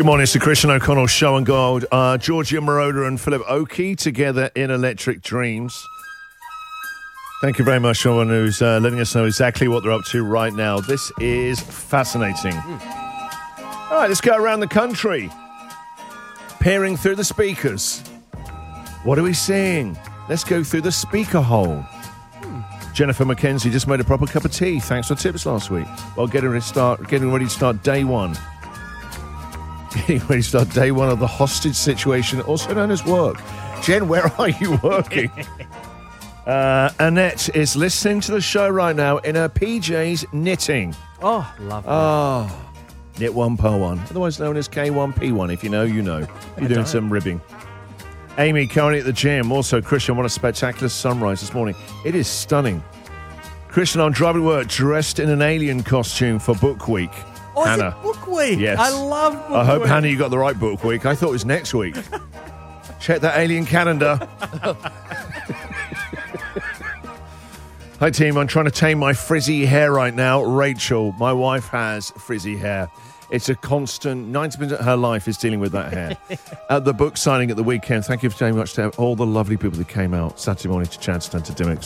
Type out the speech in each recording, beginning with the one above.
Good morning, it's the Christian O'Connell Show on Gold. Georgia Moroder and Philip Oakey together in Electric Dreams. Thank you very much, everyone who's letting us know exactly what they're up to right now. This is fascinating. All right, let's go around the country. Peering through the speakers. What are we seeing? Let's go through the speaker hole. Jennifer McKenzie just made a proper cup of tea. Thanks for tips last week. Well, getting ready to start day one. Getting ready to start day one of the hostage situation, also known as work. Jen, where are you working? Annette is listening to the show right now in her PJs knitting. Oh, lovely. Oh, knit one, per one. Otherwise known as K1P1. If you know, you know. You're doing some ribbing. Amy, currently at the gym. Also, Christian, what a spectacular sunrise this morning. It is stunning. Christian, I'm driving to work dressed in an alien costume for Book Week. Oh, Hannah. is it Book Week? Yes. I love Book Week. I hope, Hannah, you got the right Book Week. I thought it was next week. Check that alien calendar. Hi, team. I'm trying to tame my frizzy hair right now. Rachel, my wife, has frizzy hair. It's a constant, 90% of her life is dealing with that hair. At the book signing at the weekend, thank you very much to all the lovely people that came out Saturday morning to Chadstone, to Dimmicks.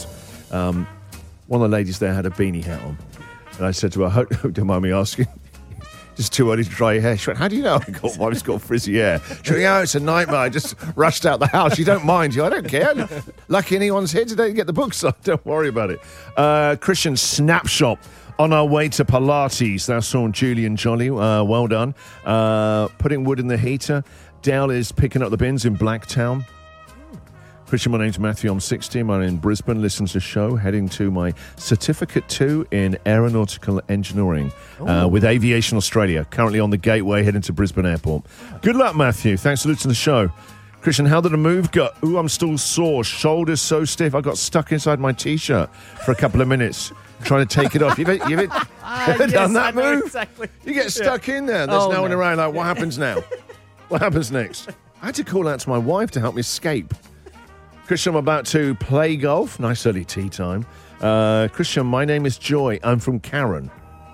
One of the ladies there had a beanie hat on. And I said to her, hope don't mind me asking, just too early to dry your hair. She went, how do you know I've got frizzy hair? She went, yeah, it's a nightmare. I just rushed out the house. You don't mind. I don't care. Lucky anyone's here today to get the book signed. Don't worry about it. Christian, snapshot. On our way to Pilates, that's on Julian Jolly. Well done. Putting wood in the heater. Dale is picking up the bins in Blacktown. Christian, my name's Matthew. I'm 16. I'm in Brisbane. Listen to the show. Heading to my Certificate 2 in Aeronautical Engineering with Aviation Australia. Currently on the gateway heading to Brisbane Airport. Good luck, Matthew. Thanks for listening to the show. Christian, how did the move go? Ooh, I'm still sore. Shoulders so stiff. I got stuck inside my T-shirt for a couple of minutes. Trying to take it off. You've ever done that move? Exactly. You get stuck in there. There's no one around. Like, what happens now? What happens next? I had to call out to my wife to help me escape. Christian, I'm about to play golf. Nice early tea time. Christian, my name is Joy. I'm from Karen.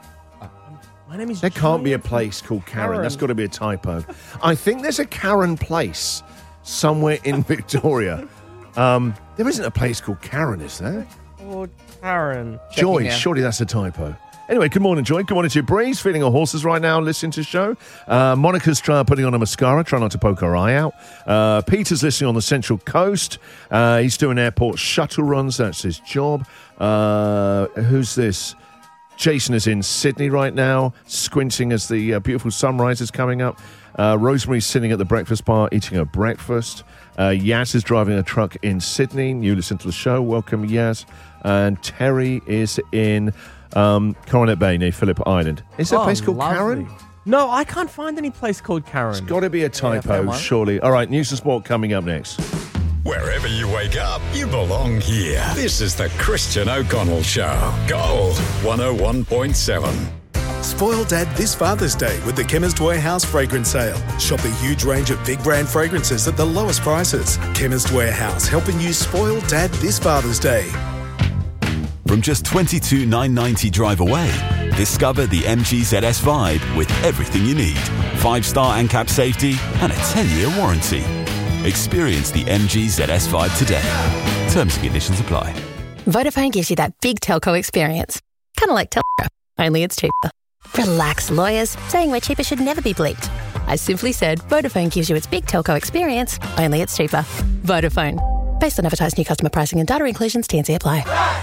My name is There can't be a place called Karen. That's got to be a typo. I think there's a Karen Place somewhere in Victoria. There isn't a place called Karen, is there? Or Karen. Joy, surely that's a typo. Anyway, good morning, Joy. Good morning to you. Breeze, feeding her horses right now, listening to the show. Monica's putting on a mascara, trying not to poke her eye out. Peter's listening on the Central Coast. He's doing airport shuttle runs. That's his job. Who's this? Jason is in Sydney right now, squinting as the beautiful sunrise is coming up. Rosemary's sitting at the breakfast bar, eating her breakfast. Yaz is driving a truck in Sydney. You listen to the show. Welcome, Yaz. And Terry is in Coronet Bay near Phillip Island. Is there a place called Karen? No, I can't find any place called Karen. It's got to be a typo, surely. All right, news and sport coming up next. Wherever you wake up, you belong here. This is the Christian O'Connell Show. Gold 101.7. Spoil Dad this Father's Day with the Chemist Warehouse fragrance sale. Shop a huge range of big brand fragrances at the lowest prices. Chemist Warehouse, helping you spoil Dad this Father's Day. From just $22,990 drive away, discover the MG ZS Vibe with everything you need. 5-star ANCAP safety and a 10-year warranty. Experience the MG ZS Vibe today. Terms and conditions apply. Vodafone gives you that big telco experience. Kind of like telco, only it's cheaper. Relax, lawyers. Saying we're cheaper should never be bleeped. I simply said Vodafone gives you its big telco experience, only it's cheaper. Vodafone. Based on advertised new customer pricing and data inclusions, T&C apply.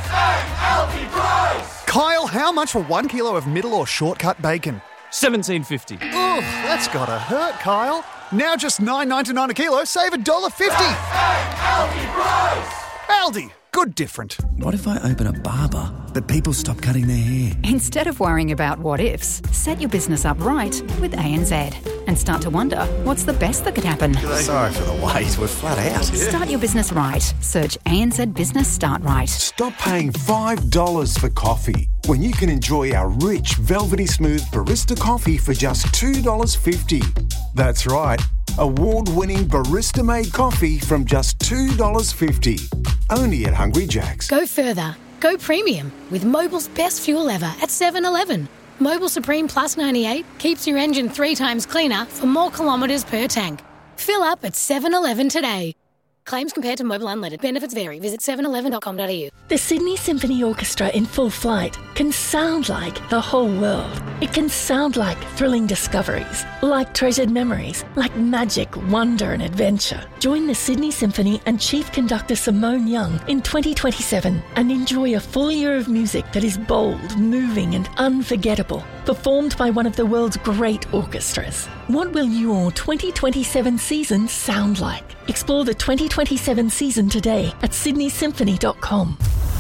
Kyle, how much for 1 kilo of middle or shortcut bacon? $17.50. Oof, that's gotta hurt, Kyle. Now just $9.99 a kilo, save $1.50. Aldi, good different. What if I open a barber, but people stop cutting their hair? Instead of worrying about what ifs, set your business up right with ANZ and start to wonder, what's the best that could happen? Sorry for the wait, we're flat out. Start your business right. Search ANZ Business Start Right. Stop paying $5 for coffee when you can enjoy our rich, velvety smooth barista coffee for just $2.50. That's right, award-winning barista-made coffee from just $2.50. Only at Hungry Jack's. Go further. Go premium with Mobil's best fuel ever at 7-Eleven. Mobil Supreme Plus 98 keeps your engine 3 times cleaner for more kilometres per tank. Fill up at 7-Eleven today. Claims compared to Mobil Unleaded. Benefits vary. Visit 711.com.au. The Sydney Symphony Orchestra in full flight can sound like the whole world. It can sound like thrilling discoveries, like treasured memories, like magic, wonder and adventure. Join the Sydney Symphony and Chief Conductor Simone Young in 2027 and enjoy a full year of music that is bold, moving and unforgettable, performed by one of the world's great orchestras. What will your 2027 season sound like? Explore the 2027 season today at sydneysymphony.com.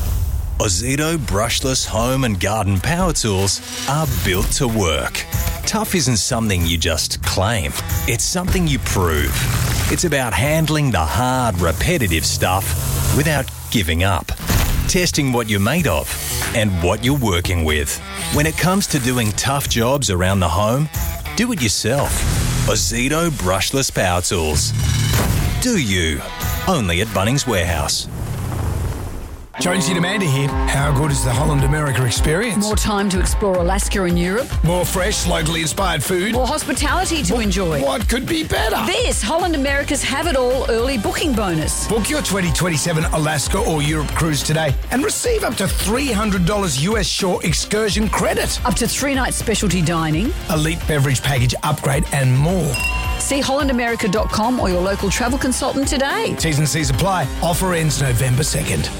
Ozito brushless home and garden power tools are built to work. Tough isn't something you just claim. It's something you prove. It's about handling the hard, repetitive stuff without giving up. Testing what you're made of and what you're working with. When it comes to doing tough jobs around the home, do it yourself. Ozito brushless power tools. Do you? Only at Bunnings Warehouse. Jonesy and Amanda here. How good is the Holland America experience? More time to explore Alaska and Europe. More fresh, locally inspired food. More hospitality to enjoy. What could be better? This Holland America's Have It All early booking bonus. Book your 2027 Alaska or Europe cruise today and receive up to $300 US shore excursion credit. Up to 3 nights specialty dining. Elite beverage package upgrade and more. See hollandamerica.com or your local travel consultant today. T's and C's apply. Offer ends November 2nd.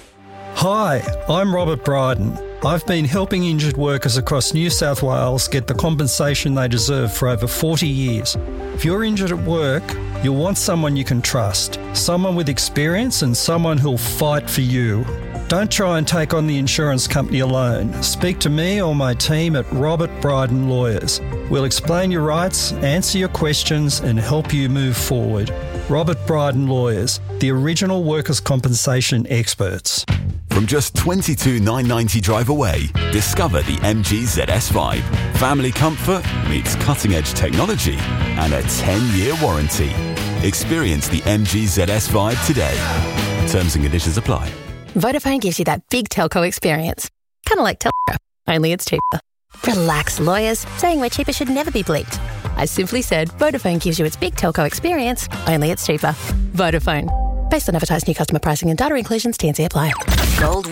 Hi, I'm Robert Bryden. I've been helping injured workers across New South Wales get the compensation they deserve for over 40 years. If you're injured at work, you'll want someone you can trust, someone with experience and someone who'll fight for you. Don't try and take on the insurance company alone. Speak to me or my team at Robert Bryden Lawyers. We'll explain your rights, answer your questions and help you move forward. Robert Bryden Lawyers, the original workers' compensation experts. From just $22,990 drive away, discover the MG ZS5. Family comfort meets cutting-edge technology and a 10-year warranty. Experience the MG ZS5 today. Terms and conditions apply. Vodafone gives you that big telco experience. Kind of like telco, only it's cheaper. Relax, lawyers. Saying we're cheaper should never be bleeped. I simply said Vodafone gives you its big telco experience, only it's cheaper. Vodafone. Based on advertised new customer pricing and data inclusions, T&C apply. Gold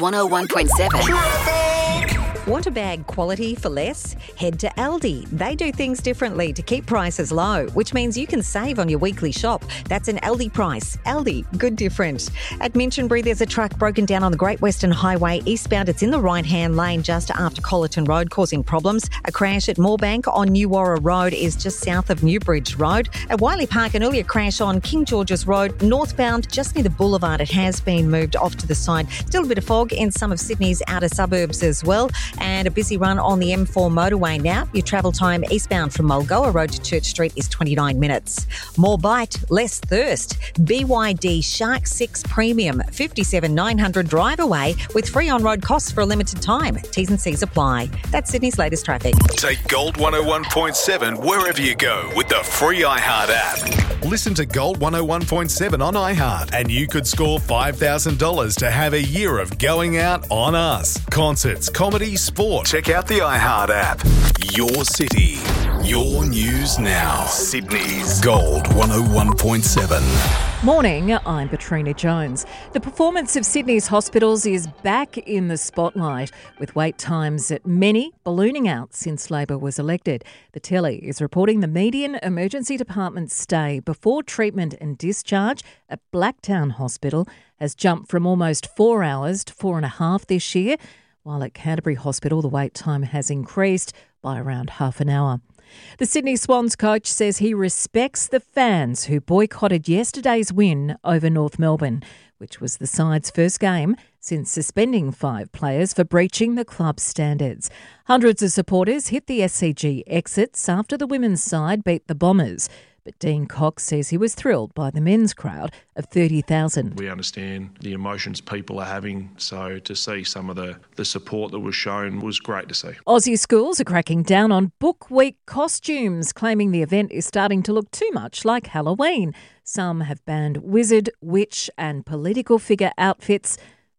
101.7. Want a bag quality for less? Head to Aldi. They do things differently to keep prices low, which means you can save on your weekly shop. That's an Aldi price. Aldi, good different. At Minchinbury, there's a truck broken down on the Great Western Highway eastbound. It's in the right-hand lane just after Collerton Road, causing problems. A crash at Moorebank on New Warra Road is just south of Newbridge Road. At Wiley Park, an earlier crash on King George's Road, northbound, just near the boulevard. It has been moved off to the side. Still a bit of fog in some of Sydney's outer suburbs as well. And a busy run on the M4 motorway now. Your travel time eastbound from Mulgoa Road to Church Street is 29 minutes. More bite, less thirst. BYD Shark 6 Premium, 57,900 drive away with free on-road costs for a limited time. T's and C's apply. That's Sydney's latest traffic. Take Gold 101.7 wherever you go with the free iHeart app. Listen to Gold 101.7 on iHeart and you could score $5,000 to have a year of going out on us. Concerts, comedy, sport. Check out the iHeart app. Your city, your news now. Sydney's Gold 101.7. Morning, I'm Katrina Jones. The performance of Sydney's hospitals is back in the spotlight, with wait times at many ballooning out since Labor was elected. The Telly is reporting the median emergency department stay before treatment and discharge at Blacktown Hospital has jumped from almost 4 hours to 4.5 this year, while at Canterbury Hospital the wait time has increased by around half an hour. The Sydney Swans coach says he respects the fans who boycotted yesterday's win over North Melbourne, which was the side's first game since suspending 5 players for breaching the club's standards. Hundreds of supporters hit the SCG exits after the women's side beat the Bombers. But Dean Cox says he was thrilled by the men's crowd of 30,000. We understand the emotions people are having, so to see some of the support that was shown was great to see. Aussie schools are cracking down on Book Week costumes, claiming the event is starting to look too much like Halloween. Some have banned wizard, witch and political figure outfits.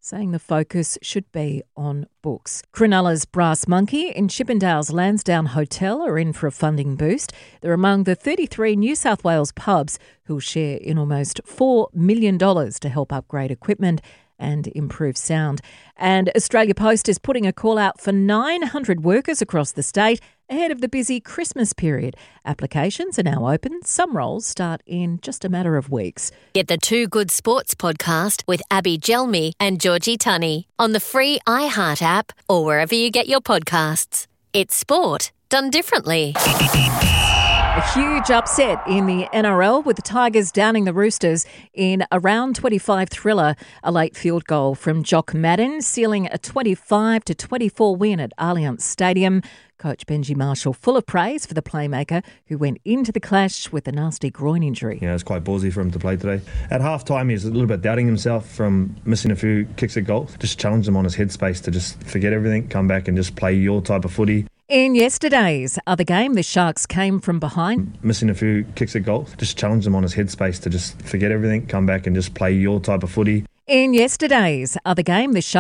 saying the focus should be on books. Cronulla's Brass Monkey and Chippendale's Lansdowne Hotel are in for a funding boost. They're among the 33 New South Wales pubs who'll share in almost $4 million to help upgrade equipment and improve sound. And Australia Post is putting a call out for 900 workers across the state ahead of the busy Christmas period. Applications are now open. Some roles start in just a matter of weeks. Get the Two Good Sports podcast with Abby Gelmi and Georgie Tunney on the free iHeart app or wherever you get your podcasts. It's sport done differently. A huge upset in the NRL with the Tigers downing the Roosters in a round 25 thriller. A late field goal from Jock Madden sealing a 25-24 win at Allianz Stadium. Coach Benji Marshall full of praise for the playmaker who went into the clash with a nasty groin injury. Yeah, it's quite ballsy for him to play today. At half-time, he was a little bit doubting himself from missing a few kicks at goal. Just challenged him on his headspace to just forget everything, come back and just play your type of footy. In yesterday's other game, the Sharks came from behind. Missing a few kicks at goal. Just challenged him on his headspace to just forget everything, come back and just play your type of footy. In yesterday's other game, the Sharks